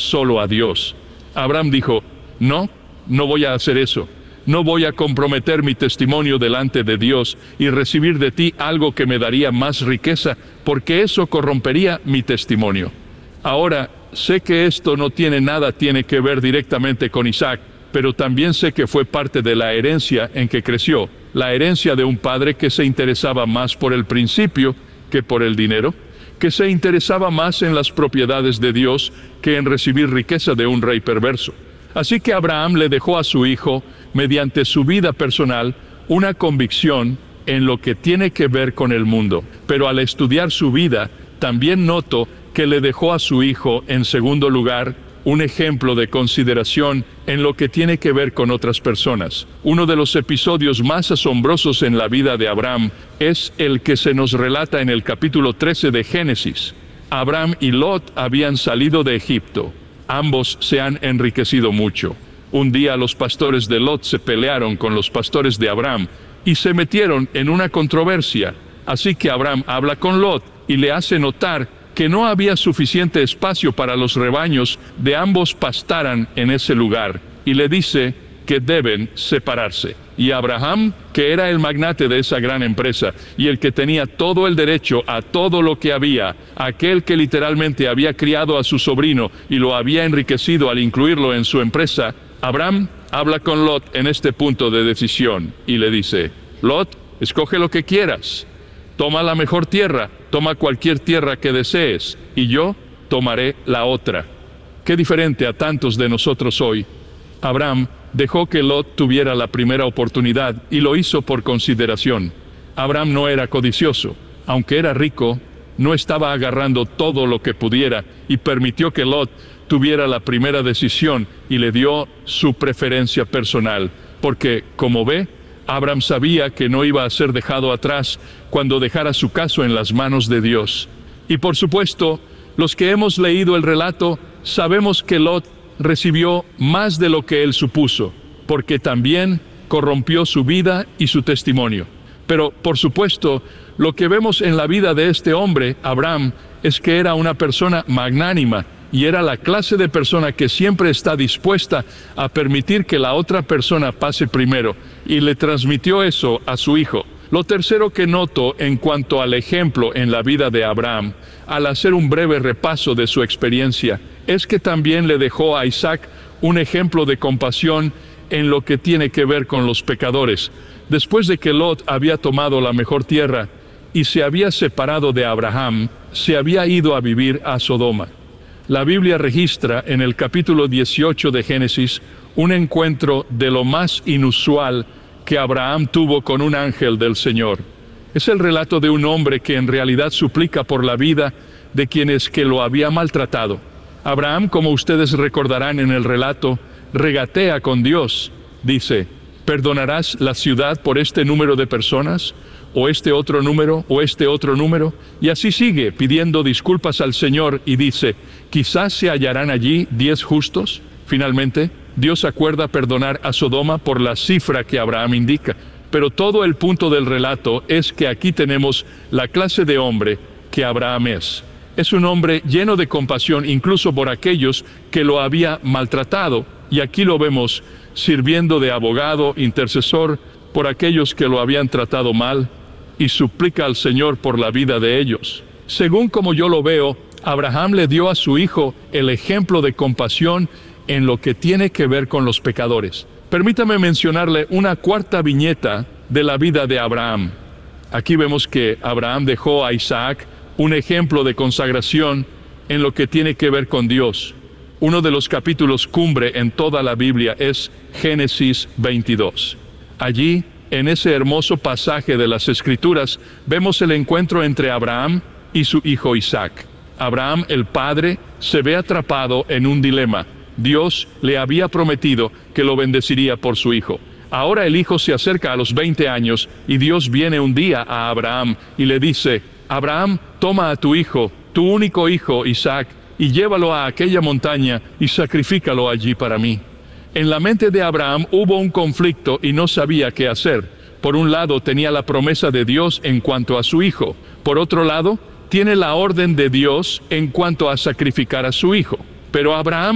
solo a Dios. Abraham dijo, no voy a hacer eso. No voy a comprometer mi testimonio delante de Dios y recibir de ti algo que me daría más riqueza, porque eso corrompería mi testimonio. Ahora, sé que esto no tiene que ver directamente con Isaac, pero también sé que fue parte de la herencia en que creció, la herencia de un padre que se interesaba más por el principio que por el dinero, que se interesaba más en las propiedades de Dios que en recibir riqueza de un rey perverso. Así que Abraham le dejó a su hijo, mediante su vida personal, una convicción en lo que tiene que ver con el mundo. Pero al estudiar su vida, también noto que le dejó a su hijo, en segundo lugar, un ejemplo de consideración en lo que tiene que ver con otras personas. Uno de los episodios más asombrosos en la vida de Abraham es el que se nos relata en el capítulo 13 de Génesis. Abraham y Lot habían salido de Egipto. Ambos se han enriquecido mucho. Un día los pastores de Lot se pelearon con los pastores de Abraham y se metieron en una controversia. Así que Abraham habla con Lot y le hace notar que no había suficiente espacio para los rebaños de ambos pastaran en ese lugar, y le dice que deben separarse. Y Abraham, que era el magnate de esa gran empresa, y el que tenía todo el derecho a todo lo que había, aquel que literalmente había criado a su sobrino y lo había enriquecido al incluirlo en su empresa, Abraham habla con Lot en este punto de decisión, y le dice, Lot, escoge lo que quieras. Toma la mejor tierra, toma cualquier tierra que desees, y yo tomaré la otra. Qué diferente a tantos de nosotros hoy. Abraham dejó que Lot tuviera la primera oportunidad y lo hizo por consideración. Abraham no era codicioso. Aunque era rico, no estaba agarrando todo lo que pudiera y permitió que Lot tuviera la primera decisión y le dio su preferencia personal. Porque, como ve, Abraham sabía que no iba a ser dejado atrás cuando dejara su caso en las manos de Dios. Y por supuesto, los que hemos leído el relato, sabemos que Lot recibió más de lo que él supuso, porque también corrompió su vida y su testimonio. Pero, por supuesto, lo que vemos en la vida de este hombre, Abraham, es que era una persona magnánima, y era la clase de persona que siempre está dispuesta a permitir que la otra persona pase primero, y le transmitió eso a su hijo. Lo tercero que noto en cuanto al ejemplo en la vida de Abraham, al hacer un breve repaso de su experiencia, es que también le dejó a Isaac un ejemplo de compasión en lo que tiene que ver con los pecadores. Después de que Lot había tomado la mejor tierra y se había separado de Abraham, se había ido a vivir a Sodoma. La Biblia registra en el capítulo 18 de Génesis un encuentro de lo más inusual que Abraham tuvo con un ángel del Señor. Es el relato de un hombre que en realidad suplica por la vida de quienes que lo había maltratado. Abraham, como ustedes recordarán en el relato, regatea con Dios. Dice, ¿perdonarás la ciudad por este número de personas? ¿O este otro número? ¿O este otro número? Y así sigue pidiendo disculpas al Señor y dice, quizás se hallarán allí 10 justos. Finalmente, Dios acuerda perdonar a Sodoma por la cifra que Abraham indica. Pero todo el punto del relato es que aquí tenemos la clase de hombre que Abraham es. Es un hombre lleno de compasión incluso por aquellos que lo había maltratado. Y aquí lo vemos sirviendo de abogado, intercesor por aquellos que lo habían tratado mal, y suplica al Señor por la vida de ellos. Según como yo lo veo, Abraham le dio a su hijo el ejemplo de compasión en lo que tiene que ver con los pecadores. Permítame mencionarle una cuarta viñeta de la vida de Abraham. Aquí vemos que Abraham dejó a Isaac un ejemplo de consagración en lo que tiene que ver con Dios. Uno de los capítulos cumbre en toda la Biblia es Génesis 22. Allí, en ese hermoso pasaje de las Escrituras, vemos el encuentro entre Abraham y su hijo Isaac. Abraham, el padre, se ve atrapado en un dilema. Dios le había prometido que lo bendeciría por su hijo. Ahora el hijo se acerca a los 20 años y Dios viene un día a Abraham y le dice, Abraham, toma a tu hijo, tu único hijo Isaac, y llévalo a aquella montaña y sacrifícalo allí para mí. En la mente de Abraham hubo un conflicto y no sabía qué hacer. Por un lado tenía la promesa de Dios en cuanto a su hijo. Por otro lado, tiene la orden de Dios en cuanto a sacrificar a su hijo. Pero Abraham